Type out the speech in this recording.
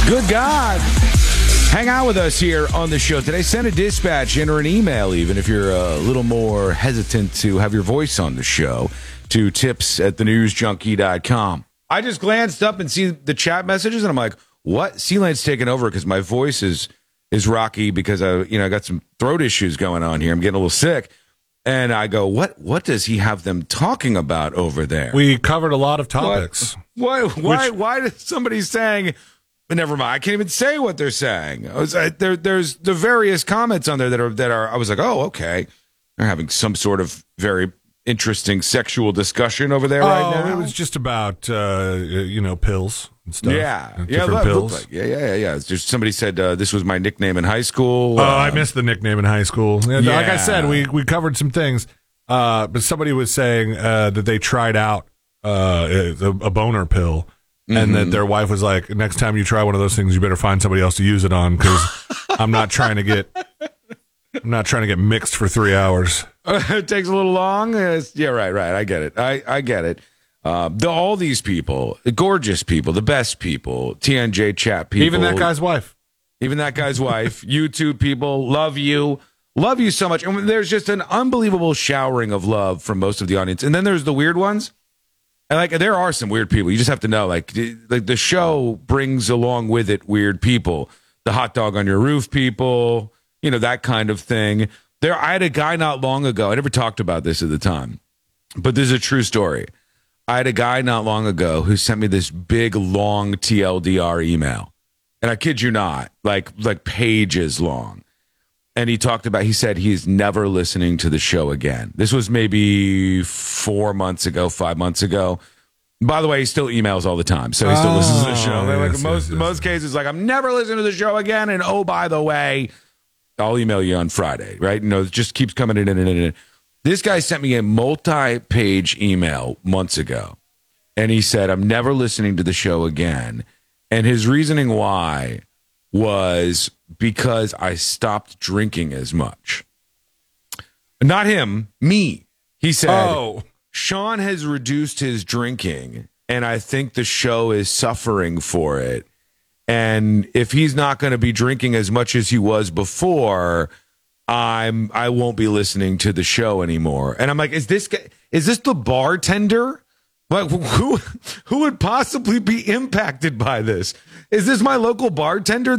Good God. Hang out with us here on the show today. Send a dispatch in or an email, even if you're a little more hesitant to have your voice on the show, to tips@thenewsjunkie.com. I just glanced up and see the chat messages, and I'm like, what? C-Lane's taking over because my voice is rocky because I got some throat issues going on here. I'm getting a little sick. And I go, what does he have them talking about over there? We covered a lot of topics. Why is somebody saying, never mind, I can't even say what they're saying. There's the various comments on there that are, I was like, oh, okay. They're having some sort of very interesting sexual discussion over there right now. It was just about, pills and stuff. Yeah. Different pills. Yeah. Just somebody said, this was my nickname in high school. I missed the nickname in high school. Yeah. Like I said, we covered some things. But somebody was saying that they tried out a boner pill. And that their wife was like, next time you try one of those things, you better find somebody else to use it on, because I'm not trying to get mixed for 3 hours. It takes a little long. Yeah, right. I get it. I get it. All these people, the gorgeous people, the best people, TNJ chat people. Even that guy's wife. YouTube people, love you so much. And there's just an unbelievable showering of love from most of the audience. And then there's the weird ones. And there are some weird people. You just have to know, like the show brings along with it weird people. The hot dog on your roof people, that kind of thing. I had a guy not long ago. I never talked about this at the time, but this is a true story. I had a guy not long ago who sent me this big, long TLDR email. And I kid you not, like pages long. And he said he's never listening to the show again. This was maybe 5 months ago. By the way, he still emails all the time, so he still listens to the show. Most cases, I'm never listening to the show again. And oh, by the way, I'll email you on Friday, right? It just keeps coming in. This guy sent me a multi-page email months ago, and he said, I'm never listening to the show again. And his reasoning why was because I stopped drinking as much. Not him, me. He said, Sean has reduced his drinking, and I think the show is suffering for it. And if he's not going to be drinking as much as he was before, I won't be listening to the show anymore. And I'm like, is this the bartender? Like, who would possibly be impacted by this? Is this my local bartender